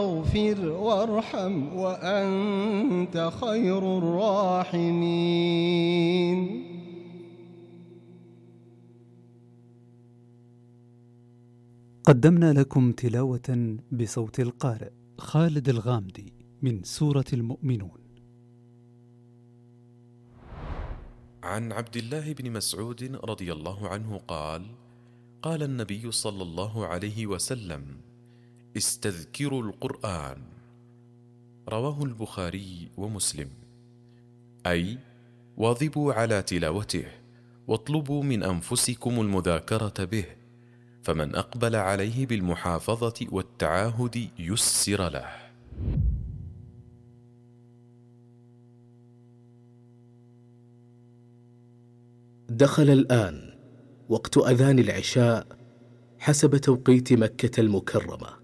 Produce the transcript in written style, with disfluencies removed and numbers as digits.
اغفر وارحم وأنت خير الراحمين. قدمنا لكم تلاوة بصوت القارئ خالد الغامدي من سورة المؤمنون. عن عبد الله بن مسعود رضي الله عنه قال: قال النبي صلى الله عليه وسلم: استذكروا القرآن. رواه البخاري ومسلم. أي واظبوا على تلاوته، واطلبوا من أنفسكم المذاكرة به، فمن أقبل عليه بالمحافظة والتعاهد يسر له. دخل الآن وقت أذان العشاء حسب توقيت مكة المكرمة.